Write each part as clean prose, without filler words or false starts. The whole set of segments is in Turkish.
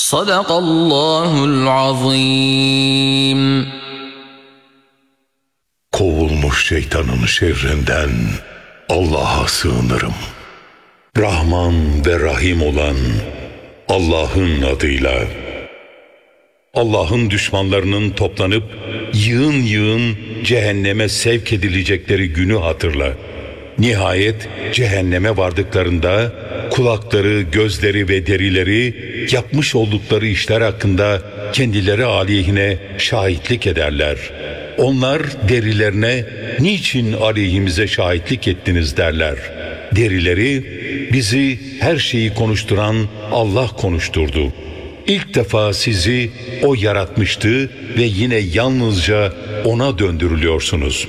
Sadakallahul azim. Kovulmuş şeytanın şerrinden Allah'a sığınırım. Rahman ve Rahim olan Allah'ın adıyla. Allah'ın düşmanlarının toplanıp yığın yığın cehenneme sevk edilecekleri günü hatırla. Nihayet cehenneme vardıklarında kulakları, gözleri ve derileri yapmış oldukları işler hakkında kendileri aleyhine şahitlik ederler. Onlar derilerine niçin aleyhimize şahitlik ettiniz derler. Derileri bizi her şeyi konuşturan Allah konuşturdu. İlk defa sizi O yaratmıştı ve yine yalnızca O'na döndürülüyorsunuz.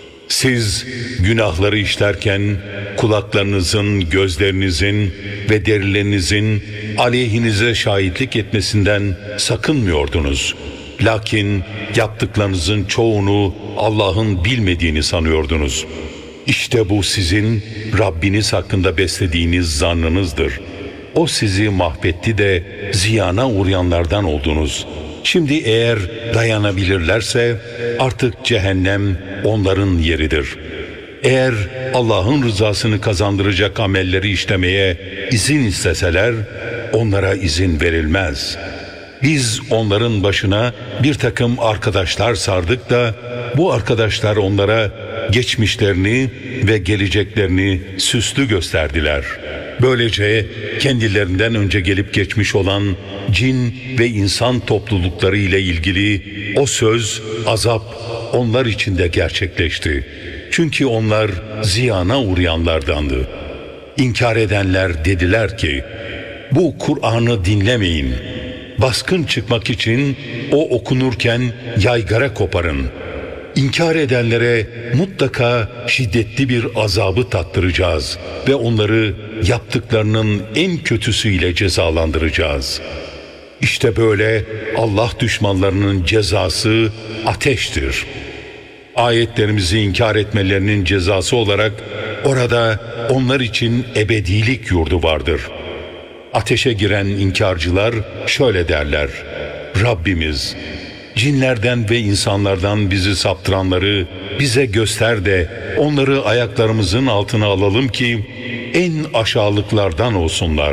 Siz günahları işlerken kulaklarınızın, gözlerinizin ve derilerinizin aleyhinize şahitlik etmesinden sakınmıyordunuz. Lakin yaptıklarınızın çoğunu Allah'ın bilmediğini sanıyordunuz. İşte bu sizin Rabbiniz hakkında beslediğiniz zannınızdır. O sizi mahvetti de ziyana uğrayanlardan oldunuz. Şimdi eğer dayanabilirlerse artık cehennem onların yeridir. Eğer Allah'ın rızasını kazandıracak amelleri işlemeye izin isteseler onlara izin verilmez. Biz onların başına bir takım arkadaşlar sardık da bu arkadaşlar onlara geçmişlerini ve geleceklerini süslü gösterdiler. Böylece kendilerinden önce gelip geçmiş olan cin ve insan toplulukları ile ilgili o söz, azap onlar için de gerçekleşti. Çünkü onlar ziyana uğrayanlardandı. İnkar edenler dediler ki, bu Kur'an'ı dinlemeyin. Baskın çıkmak için o okunurken yaygara koparın. İnkar edenlere mutlaka şiddetli bir azabı tattıracağız ve onları yaptıklarının en kötüsüyle cezalandıracağız. İşte böyle Allah düşmanlarının cezası ateştir. Ayetlerimizi inkar etmelerinin cezası olarak orada onlar için ebedilik yurdu vardır. Ateşe giren inkarcılar şöyle derler: Rabbimiz, cinlerden ve insanlardan bizi saptıranları bize göster de onları ayaklarımızın altına alalım ki en aşağılıklardan olsunlar.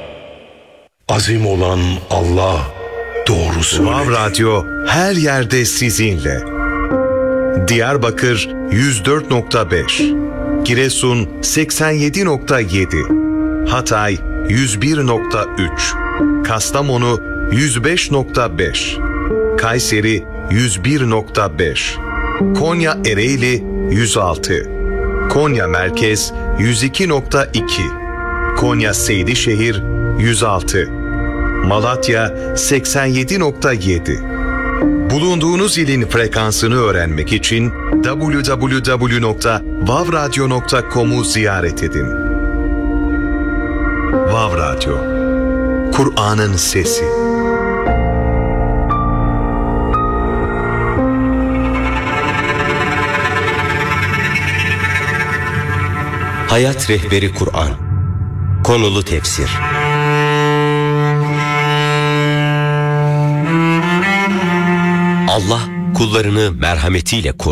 Azim olan Allah doğru söyledi. Vav Radyo her yerde sizinle. Diyarbakır 104.5, Giresun 87.7, Hatay 101.3, Kastamonu 105.5, Kayseri 101.5, Konya Ereğli 106, Konya Merkez 102.2, Konya Seydişehir 106, Malatya 87.7. Bulunduğunuz ilin frekansını öğrenmek için www.vavradyo.com'u ziyaret edin. Vav Radyo, Kur'an'ın sesi. Hayat Rehberi Kur'an. Konulu tefsir. Allah kullarını merhametiyle korur.